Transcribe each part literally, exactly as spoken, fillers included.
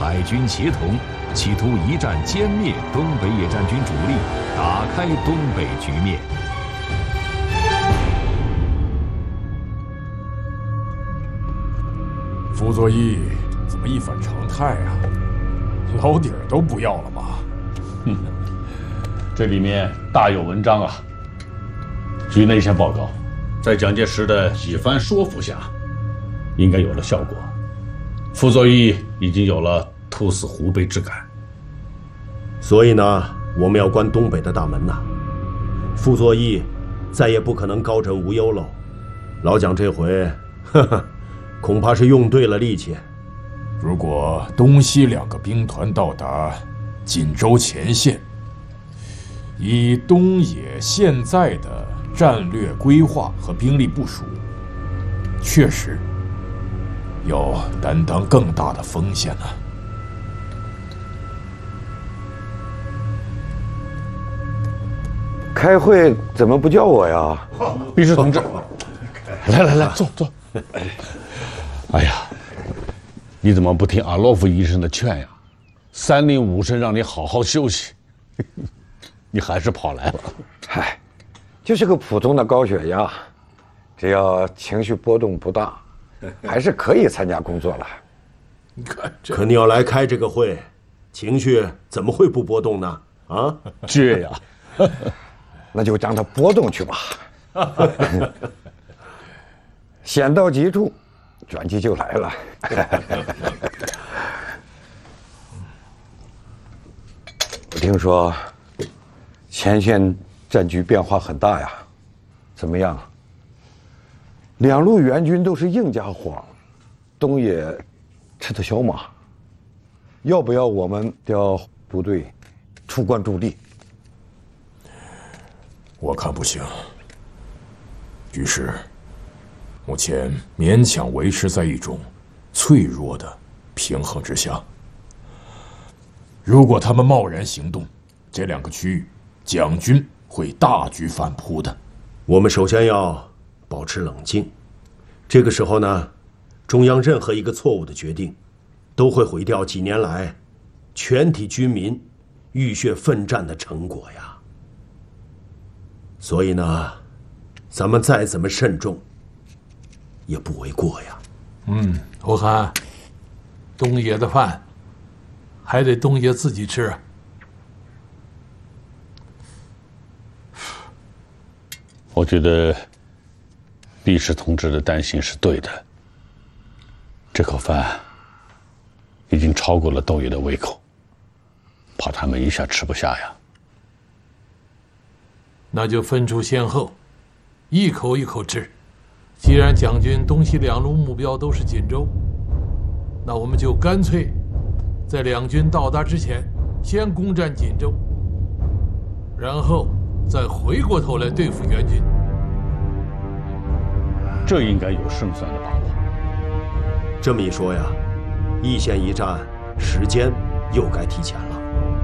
海军协同，企图一战歼灭东北野战军主力，打开东北局面。 傅作义怎么一反常态啊？老底儿都不要了吗？ 哼，这里面大有文章啊！据内线报告，在蒋介石的几番说服下，应该有了效果。傅作义已经有了突死湖北之感。 所以呢，我们要关东北的大门呐。傅作义再也不可能高枕无忧喽。老蒋这回，呵呵，恐怕是用对了力气。 如果东西两个兵团到达锦州前线，以东野现在的战略规划和兵力部署，确实要担当更大的风险呢。 开会怎么不叫我呀？ 秘书同志，来来来，坐坐。哎呀，你怎么不听阿洛夫医生的劝呀？三令五申让你好好休息，你还是跑来了。 嗨，就是个普通的高血压，只要情绪波动不大，还是可以参加工作了。 你看这， 可你要来开这个会，情绪怎么会不波动呢？啊， 倔呀！ 那就让它波动去吧。险到急处，转机就来了。我听说前线战局变化很大呀，怎么样？两路援军都是硬家伙，东野吃得消吗？要不要我们调部队出关驻地？ 我看不行。于是，目前勉强维持在一种脆弱的平衡之下。如果他们贸然行动，这两个区域，蒋军会大举反扑的。 我们首先要保持冷静。这个时候呢，中央任何一个错误的决定，都会毁掉几年来全体军民浴血奋战的成果呀。所以呢，咱们再怎么慎重，也不为过呀。 嗯，我看东野的饭还得东野自己吃。 我觉得毕氏同志的担心是对的。这口饭已经超过了东野的胃口，怕他们一下吃不下呀。 那就分出先后，一口一口吃。既然蒋军东西两路目标都是锦州，那我们就干脆在两军到达之前先攻占锦州，然后再回过头来对付援军。 这应该有胜算的把握。 这么一说呀，易县一战时间又该提前了。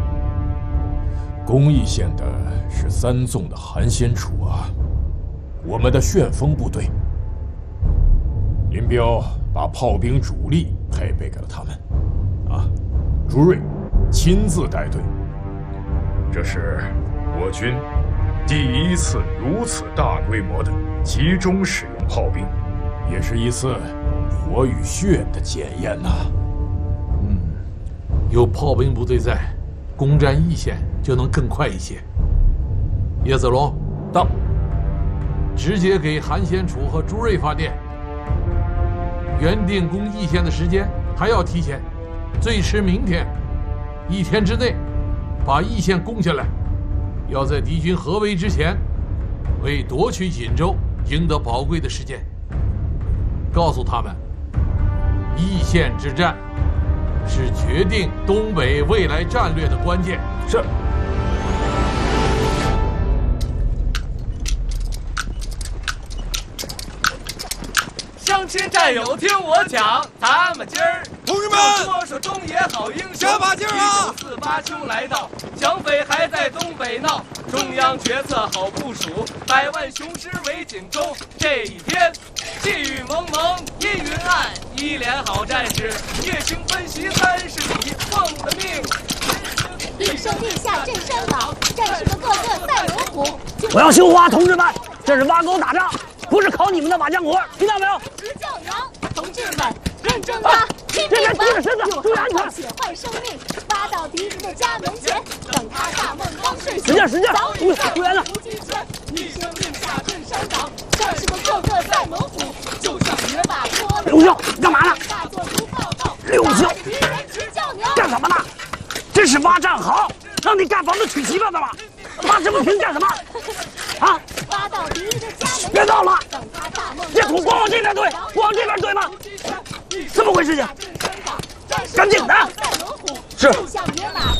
攻易县的是三纵的韩先楚啊，我们的旋风部队。林彪把炮兵主力配备给了他们，啊，朱瑞亲自带队。这是我军第一次如此大规模的集中使用炮兵，也是一次火与血的检验呐。 嗯，有炮兵部队在，攻占易县就能更快一些。叶子龙到，直接给韩先楚和朱瑞发电。原定攻易县的时间还要提前，最迟明天，一天之内把易县攻下来。要在敌军合围之前，为夺取锦州赢得宝贵的时间。告诉他们，易县之战是决定东北未来战略的关键。 是。 乡亲战友，听我讲，咱们今儿同志们说说东野好英雄， 加把劲儿啊！ 一九四八秋来到，蒋匪还在东北闹，中央决策好部署，百万雄师围锦州。这一天，气雨蒙蒙，阴云暗，一连好战士，夜行奔袭三十里， 我要绣花，同志们，这是挖沟打仗，不是考你们的瓦匠活，听到没有？ 直教娘，同志们，认真的拼命吧！有汗泡血坏生命，挖到敌人的家门前，等他大梦刚睡醒。 使劲使劲！救援呢？ 一声令下震山岗，战士们个个在猛虎，就像野马坡。 刘秀，干嘛呢？ 大作如报告。 刘秀， 敌人直教娘， 干什么呢？这是挖战壕，让你盖房子娶媳妇的吗？挖这么平干什么？啊！ 挖到敌人的家门前， 别闹了！ 等他大梦。 别土光往这边堆，往这边堆吗？怎么回事情？赶紧的！ 是。